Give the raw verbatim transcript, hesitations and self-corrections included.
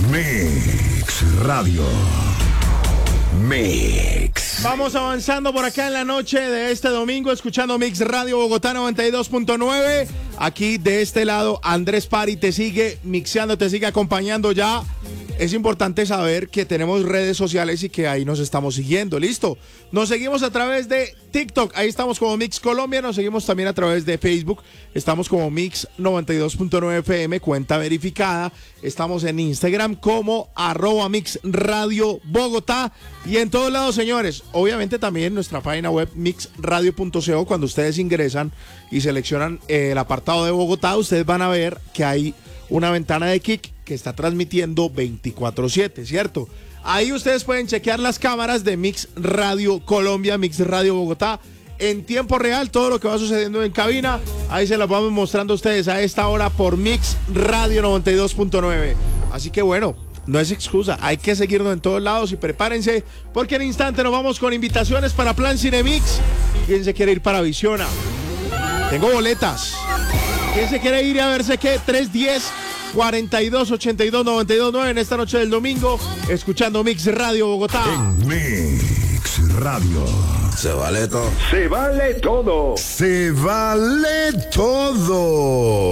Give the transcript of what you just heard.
Mix Radio. Mix. Vamos avanzando por acá en la noche de este domingo, escuchando Mix Radio Bogotá noventa y dos punto nueve. Aquí de este lado, Andrés Pari te sigue mixeando, te sigue acompañando ya. Es importante saber que tenemos redes sociales y que ahí nos estamos siguiendo, ¿listo? Nos seguimos a través de TikTok, ahí estamos como Mix Colombia, nos seguimos también a través de Facebook, estamos como Mix noventa y dos punto nueve F M, cuenta verificada, estamos en Instagram como arroba Mix Radio Bogotá y en todos lados, señores, obviamente también en nuestra página web mix radio punto co, cuando ustedes ingresan y seleccionan eh, el apartado de Bogotá, ustedes van a ver que hay una ventana de Kik que está transmitiendo veinticuatro siete, ¿cierto? Ahí ustedes pueden chequear las cámaras de Mix Radio Colombia, Mix Radio Bogotá, en tiempo real, todo lo que va sucediendo en cabina, ahí se las vamos mostrando a ustedes a esta hora por Mix Radio noventa y dos punto nueve. Así que bueno, no es excusa, hay que seguirnos en todos lados y prepárense, porque en instante nos vamos con invitaciones para Plan Cinemix. ¿Quién se quiere ir para Visiona? Tengo boletas. ¿Quién se quiere ir a verse qué? tres diez, cuarenta y dos, ochenta y dos, noventa y dos, nueve en esta noche del domingo, escuchando Mix Radio Bogotá. En Mix Radio. Se vale todo. Se vale todo. Se vale todo.